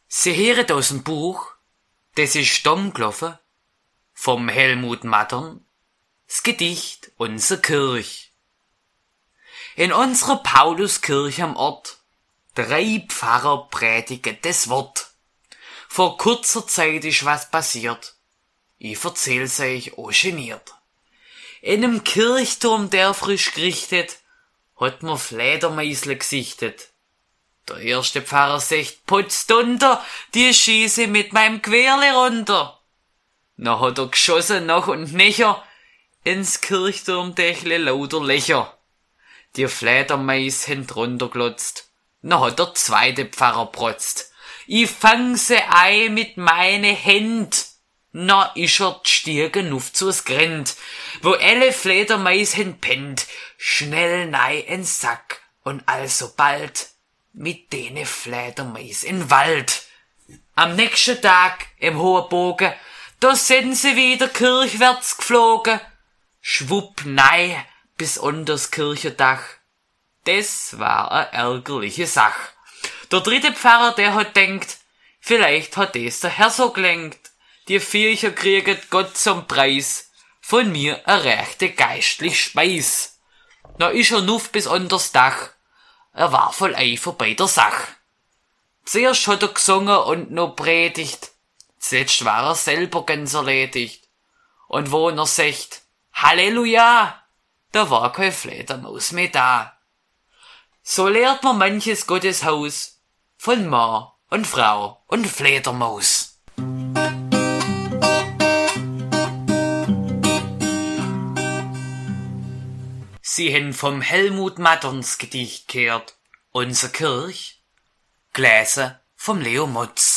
Sie hören aus dem Buch, das ist stumm gelaufen, vom Helmut Mattern, das Gedicht Unser Kirch. In unserer Pauluskirche am Ort, 3 Pfarrer predigen das Wort. Vor kurzer Zeit ist was passiert, ich erzähl's euch auch geniert. In einem Kirchturm, der frisch gerichtet, hat man Fledermeisle gesichtet. Der erste Pfarrer sagt, putzt unter, die schieße mit meinem Querle runter. Na hat er geschossen, nach und nächer, ins Kirchturmdächle lauter Löcher. Die Fledermeis haben runterglotzt. Na hat der zweite Pfarrer protzt. Ich fang sie ein mit meine Händ. Na ist er gestiegen auf zu's Grennt, wo alle Fledermeis hen pennt, schnell nei in Sack und alsobald mit dene Fledermeis in Wald. Am nächsten Tag im hohen Bogen, da sind sie wieder kirchwärts geflogen, schwupp nei bis unters Kirchendach. Das war a ärgerliche Sach. Der dritte Pfarrer, der hat denkt, vielleicht hat des der Herr so gelenkt. Die Viecher krieget Gott zum Preis, von mir a rechte geistlich Speis. Na ist er nuff bis unters Dach, er war voll Eifer bei der Sach. Zuerst hat er gesungen und noch predigt, zuletzt war er selber ganz erledigt. Und wo er sagt, Halleluja, da war kein Fledermaus mehr da. So lehrt man manches Gotteshaus von Mann und Frau und Fledermaus. Sie haben vom Helmut Matterns Gedicht gehört, Unser Kirch, gelesen vom Leo Mutz.